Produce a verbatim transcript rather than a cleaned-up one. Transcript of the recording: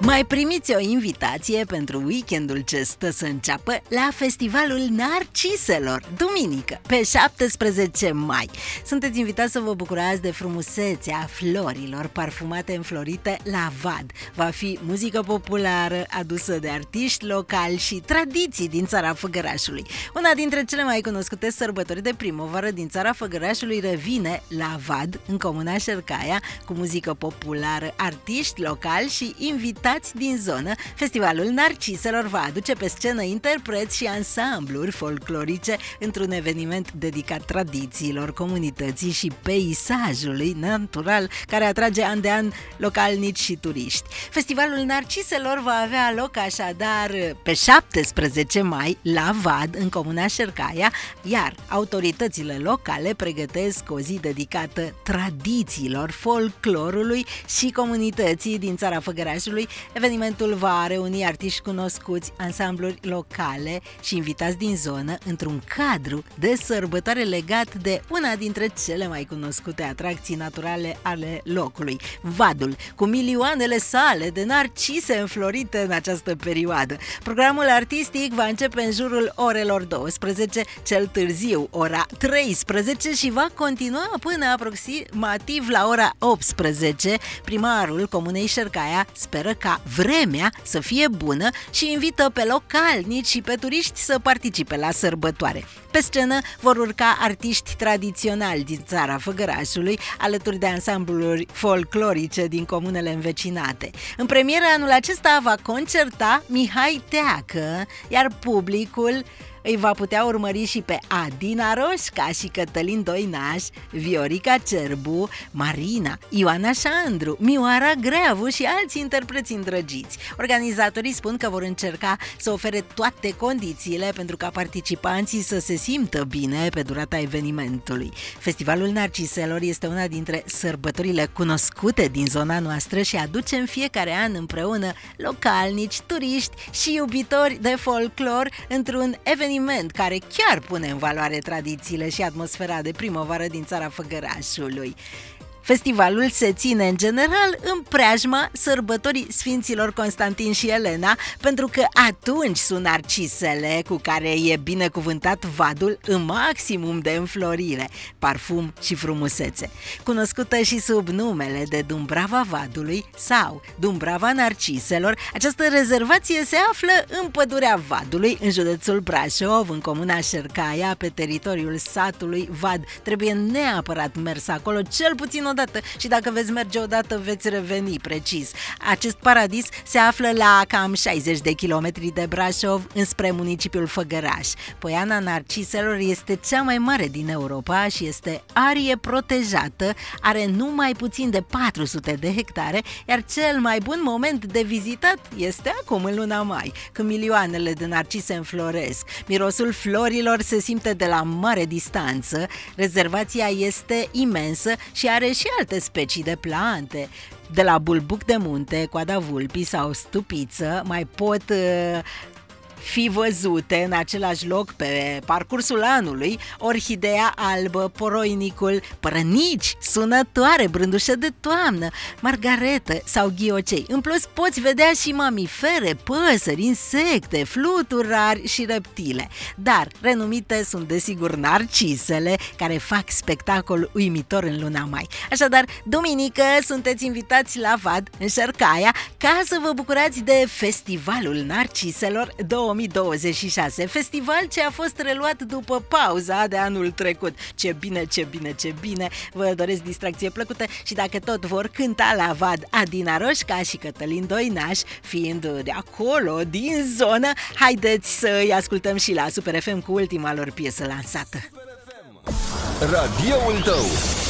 Mai primiți o invitație pentru weekendul ce stă să înceapă la Festivalul Narciselor, duminică, pe șaptesprezece mai. Sunteți invitați să vă bucurați de frumusețea florilor parfumate înflorite la vad. Va fi muzică populară adusă de artiști locali și tradiții din țara Făgărașului. Una dintre cele mai cunoscute sărbători de primăvară din țara Făgărașului revine la vad, în comuna Șercaia, cu muzică populară, artiști locali și invitați din zonă. Festivalul Narciselor va aduce pe scenă interpreți și ansambluri folclorice într-un eveniment dedicat tradițiilor, comunității și peisajului natural care atrage an de an localnici și turiști. Festivalul Narciselor va avea loc așadar pe șaptesprezece mai la vad, în comuna Șercaia, iar autoritățile locale pregătesc o zi dedicată tradițiilor, folclorului și comunității din țara Făgărașului. Evenimentul va reuni artiști cunoscuți, ansambluri locale și invitați din zonă într-un cadru de sărbătoare legat de una dintre cele mai cunoscute atracții naturale ale locului, vadul, cu milioanele sale de narcise înflorite în această perioadă. Programul artistic va începe în jurul orelor douăsprezece, cel târziu ora treisprezece și va continua până aproximativ la ora optsprezece. Primarul comunei Șercaia speră ca vremea să fie bună și invită pe localnici și pe turiști să participe la sărbătoare. Pe scenă vor urca artiști tradiționali din țara Făgărașului, alături de ansambluri folclorice din comunele învecinate. În premieră anul acesta va concerta Mihai Teacă, iar publicul îi va putea urmări și pe Adina Roșca și Cătălin Doinaș, Viorica Cerbu, Marina, Ioana Șandru, Mioara Greavu și alți interpreți îndrăgiți. Organizatorii spun că vor încerca să ofere toate condițiile pentru ca participanții să se simtă bine pe durata evenimentului. Festivalul Narciselor este una dintre sărbătorile cunoscute din zona noastră și aduce în fiecare an împreună localnici, turiști și iubitori de folclor într-un eveniment care chiar pune în valoare tradițiile și atmosfera de primăvară din țara Făgărașului. Festivalul se ține în general în preajma sărbătorii Sfinților Constantin și Elena, pentru că atunci sunt narcisele cu care e binecuvântat vadul în maximum de înflorire, parfum și frumusețe. Cunoscută și sub numele de Dumbrava Vadului sau Dumbrava Narciselor, această rezervație se află în pădurea Vadului, în județul Brașov, în comuna Șercaia, pe teritoriul satului Vad. Trebuie neapărat mers acolo, cel puțin odată, și dacă veți merge odată, veți reveni precis. Acest paradis se află la cam șaizeci de kilometri de Brașov, înspre municipiul Făgăraș. Poiana Narciselor este cea mai mare din Europa și este arie protejată, are numai puțin de patru sute de hectare, iar cel mai bun moment de vizitat este acum, în luna mai, când milioanele de narcise înfloresc. Mirosul florilor se simte de la mare distanță. Rezervația este imensă și are și alte specii de plante. De la bulbuc de munte, coada vulpii sau stupiță mai pot uh, fi văzute în același loc pe parcursul anului orhidea albă, poroinicul, părănici, sunătoare, brândușă de toamnă, margaretă sau ghiocei. În plus poți vedea și mamifere, păsări, insecte, fluturari și reptile. Dar renumite sunt desigur narcisele, care fac spectacol uimitor în luna mai. Așadar, duminică sunteți invitați la vad, în Șercaia, ca să vă bucurați de Festivalul Narciselor două mii douăzeci și șase, festival ce a fost reluat după pauza de anul trecut. Ce bine, ce bine, ce bine! Vă doresc distracție plăcută și dacă tot vor cânta la vad Adina Roșca și Cătălin Doinaș, fiind de acolo, din zonă, haideți să-i ascultăm și la Super F M cu ultima lor piesă lansată. Radioul tău